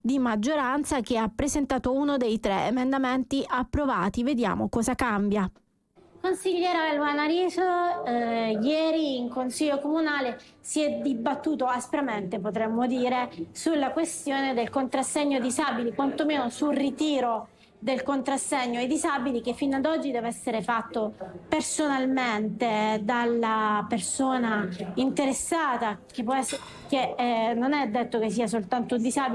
di maggioranza che ha presentato uno dei 3 emendamenti approvati. Vediamo cosa cambia. Consigliera Eluana Riso, ieri in Consiglio Comunale si è dibattuto aspramente, potremmo dire, sulla questione del contrassegno ai disabili, quantomeno sul ritiro del contrassegno ai disabili, che fino ad oggi deve essere fatto personalmente dalla persona interessata, che non è detto che sia soltanto un disabile,